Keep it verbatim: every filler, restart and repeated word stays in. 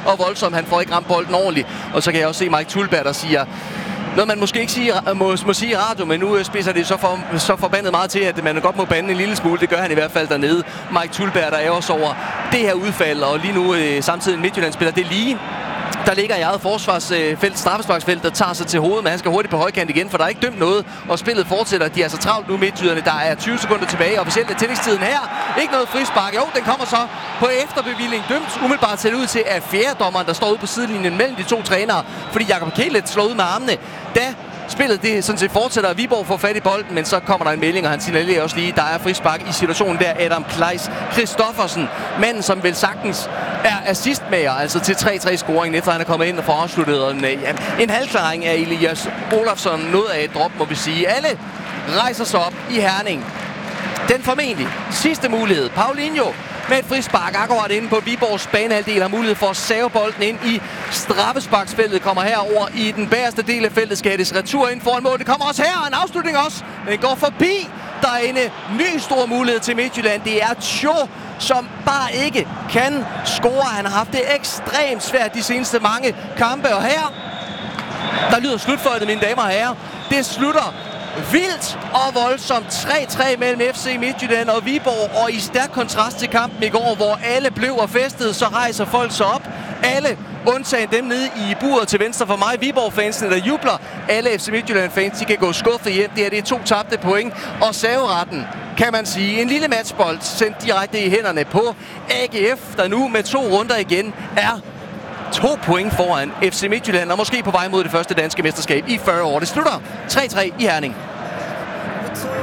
og voldsom. Han får ikke ramt bolden ordentligt. Og så kan jeg også se Mike Tulberg, der siger noget, man måske ikke sige, må, må sige i radio, men nu spidser det så, for, så forbandet meget til, at man godt må bande en lille smule. Det gør han i hvert fald dernede. Mike Tulberg, der er også over det her udfald, og lige nu øh, samtidig en Midtjylland-spiller. Det er lige der ligger i eget forsvarsfelt, straffesparksfelt, der tager sig til hovedet, men han skal hurtigt på højkant igen, for der er ikke dømt noget, og spillet fortsætter. De er så travlt nu, midtjyderne. Der er tyve sekunder tilbage, officielt er tillægstiden her. Ikke noget frispark. Jo, den kommer så på efterbevilling. Dømt umiddelbart ser det ud til, at fjerdedommeren, der står ude på sidelinjen mellem de to trænere, fordi Jakob Kælet slår ud med armene, da spillet det sådan set fortsætter, og Viborg får fat i bolden, men så kommer der en melding, og han signalerer også lige, der er frispark i situationen der. Adam Kleis Christoffersen, manden som vel sagtens er assistmager, altså til tre-tre-scoringen, efter han er kommet ind og får afsluttet en, ja, en halvklaring af Elias Olafsson. Noget af et drop, må vi sige. Alle rejser sig op i Herning. Den formentlig sidste mulighed. Paulinho med et frispark akkurat inde på Viborgs banehalvdel har mulighed for at save bolden ind i straffesparksfeltet. Kommer herover i den bagerste del af feltet. Skal hættes retur ind foran mål. Det kommer også her, og en afslutning også. Den går forbi. Der er en ny stor mulighed til Midtjylland. Det er Cho, som bare ikke kan score. Han har haft det ekstremt svært de seneste mange kampe. Og her, der lyder slutføjtet, mine damer og herrer. Det slutter vildt og voldsomt tre-tre mellem F C Midtjylland og Viborg, og i stærk kontrast til kampen i går, hvor alle blev og festede, så rejser folk sig op. Alle, undtagen dem nede i buret til venstre for mig, Viborg-fansene, der jubler. Alle F C Midtjylland-fans, de kan gå skuffet hjem. Det her, det er to tabte point, og serveretten, kan man sige, en lille matchbold sendt direkte i hænderne på A G F, der nu med to runder igen er to point foran F C Midtjylland, og måske på vej mod det første danske mesterskab i fyrre år. Det slutter tre-tre i Herning.